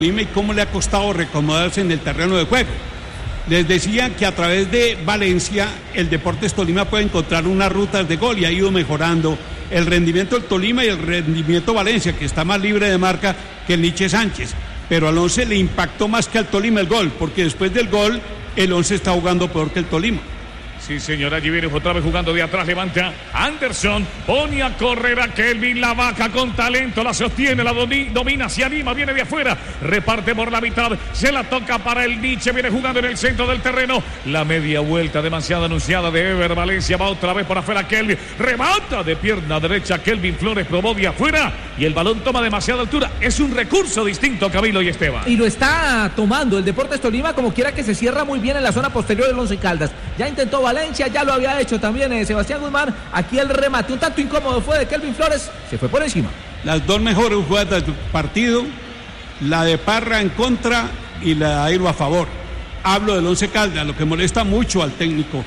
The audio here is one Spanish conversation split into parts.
y cómo le ha costado reacomodarse en el terreno de juego. Les decía que a través de Valencia el Deportes Tolima puede encontrar unas rutas de gol y ha ido mejorando el rendimiento del Tolima y el rendimiento Valencia, que está más libre de marca que el Nietzsche Sánchez. Pero al Once le impactó más que al Tolima el gol, porque después del gol el Once está jugando peor que el Tolima. Sí, señor, allí viene otra vez jugando de atrás, levanta Anderson, pone a correr a Kelvin, la baja con talento, la sostiene, la domina, se anima, viene de afuera, reparte por la mitad, se la toca para el Nietzsche, viene jugando en el centro del terreno, la media vuelta demasiado anunciada de Ever Valencia, va otra vez por afuera Kelvin, remata de pierna derecha Kelvin Flores, probó de afuera y el balón toma demasiada altura, es un recurso distinto, Camilo y Esteban. Y lo está tomando el Deportes Tolima, como quiera, que se cierra muy bien en la zona posterior del Once Caldas, ya intentó Valencia, ya lo había hecho también Sebastián Guzmán. Aquí el remate un tanto incómodo fue de Kelvin Flores, se fue por encima. Las dos mejores jugadas del partido, la de Parra en contra y la de Airo a favor. Hablo del Once Caldas, lo que molesta mucho al técnico.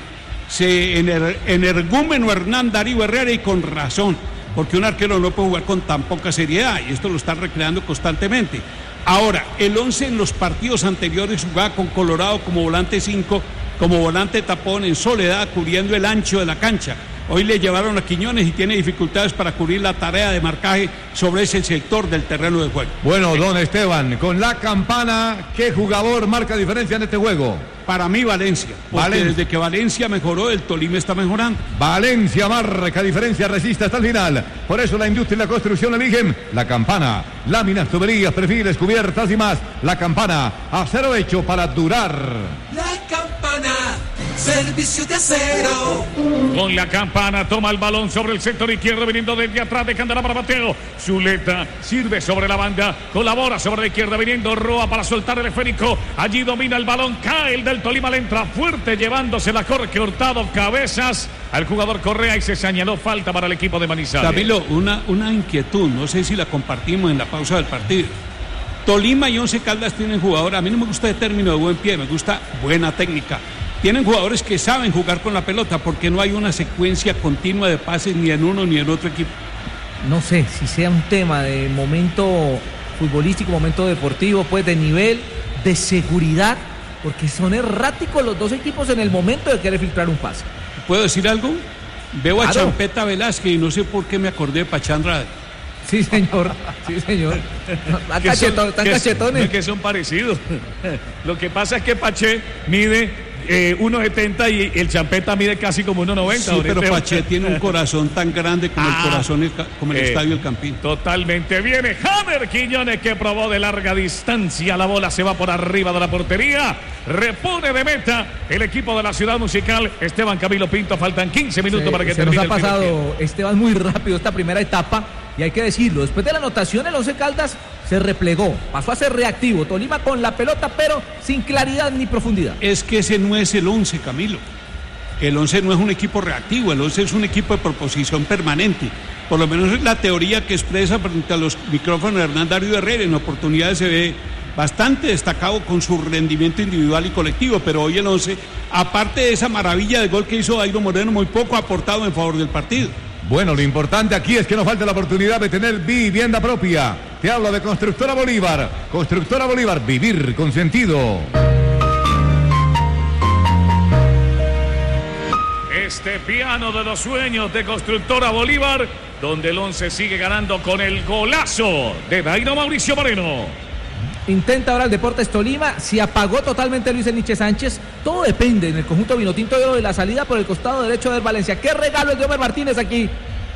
Energúmeno Hernán Darío Herrera, y con razón, porque un arquero no puede jugar con tan poca seriedad y esto lo está recreando constantemente. Ahora, el Once en los partidos anteriores jugaba con Colorado como volante 5, como volante tapón en soledad, cubriendo el ancho de la cancha. Hoy le llevaron a Quiñones y tiene dificultades para cubrir la tarea de marcaje sobre ese sector del terreno de juego. Bueno, don Esteban, con la campana, ¿qué jugador marca diferencia en este juego? Para mí Valencia, porque desde que Valencia mejoró, el Tolima está mejorando. Valencia marca diferencia, resiste hasta el final. Por eso la industria y la construcción eligen la campana. Láminas, tuberías, perfiles, cubiertas y más. La campana, acero hecho para durar. La campana, servicio de acero. Con la campana toma el balón sobre el sector izquierdo, viniendo desde atrás, dejándola para Mateo. Zuleta sirve sobre la banda, colabora sobre la izquierda, viniendo Roa para soltar el esférico. Allí domina el balón, cae el del Tolima, le entra fuerte, llevándose la Jorge Hurtado, cabezas al jugador Correa, y se señaló falta para el equipo de Manizales. Camilo, una inquietud, no sé si la compartimos en la pausa del partido. Tolima y Once Caldas tienen jugadores, a mí no me gusta el término de buen pie, me gusta buena técnica. Tienen jugadores que saben jugar con la pelota, porque no hay una secuencia continua de pases ni en uno ni en otro equipo. No sé si sea un tema de momento futbolístico, momento deportivo, pues de nivel, de seguridad, porque son erráticos los dos equipos en el momento de querer filtrar un pase. ¿Puedo decir algo? Veo a Claro. Champeta Velázquez y no sé por qué me acordé de Pachán Andrade. Sí, señor. Sí, señor. Están cachetones. Que son parecidos. Lo que pasa es que Pache mide 1.70 y el Champeta mide casi como 1.90. Sí, pero Pache tiene un corazón tan grande como el corazón, como el estadio del Campín. Totalmente. Viene Jamer Quiñones, que probó de larga distancia. La bola se va por arriba de la portería. Repone de meta el equipo de la Ciudad Musical. Esteban Camilo Pinto, faltan 15 minutos para que termine el primer tiempo. Se nos ha pasado, Esteban, muy rápido esta primera etapa. Y hay que decirlo, después de la anotación el Once Caldas se replegó, pasó a ser reactivo. Tolima con la pelota, pero sin claridad ni profundidad. Es que ese no es el Once, Camilo. El Once no es un equipo reactivo, el Once es un equipo de proposición permanente. Por lo menos es la teoría que expresa frente a los micrófonos de Hernán Darío Herrera. En oportunidades se ve bastante destacado con su rendimiento individual y colectivo, pero hoy el Once, aparte de esa maravilla de gol que hizo Dairo Moreno, muy poco ha aportado en favor del partido. Bueno, lo importante aquí es que nos falta la oportunidad de tener vivienda propia. Te hablo de Constructora Bolívar. Constructora Bolívar, vivir con sentido. Este piano de los sueños de Constructora Bolívar, donde el Once sigue ganando con el golazo de Dairo Mauricio Moreno. Intenta ahora el Deportes Tolima, se apagó totalmente Luis Nietzsche Sánchez. Todo depende en el conjunto vinotinto de la salida por el costado derecho del Valencia. ¡Qué regalo el de Omer Martínez aquí!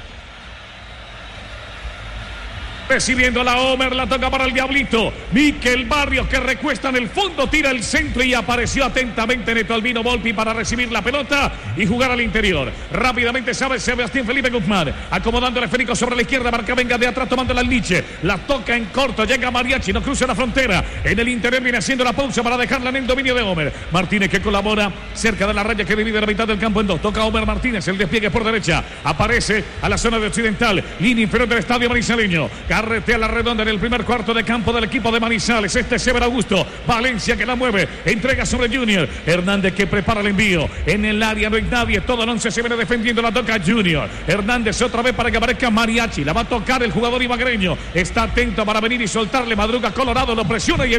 Recibiendo la Homer, la toca para el Diablito. Miquel Barrios, que recuesta en el fondo, tira el centro y apareció atentamente Neto Albino Volpi para recibir la pelota y jugar al interior. Rápidamente sabe Sebastián Felipe Guzmán, acomodando el esférico sobre la izquierda, marca venga de atrás tomándola al Nietzsche. La toca en corto, llega Mariachi, no cruza la frontera. En el interior viene haciendo la pausa para dejarla en el dominio de Homer. Martínez, que colabora cerca de la raya que divide la mitad del campo en dos. Toca Homer Martínez, el despliegue por derecha. Aparece a la zona de occidental, línea inferior del estadio manizaleño. Carretea la redonda en el primer cuarto de campo del equipo de Manizales. Este es Ever Augusto. Valencia que la mueve. Entrega sobre Junior. Hernández que prepara el envío. En el área no hay nadie. Todo el 11 se viene defendiendo. La toca Junior. Hernández otra vez para que aparezca Mariachi. La va a tocar el jugador ibagreño. Está atento para venir y soltarle. Madruga Colorado. Lo presiona y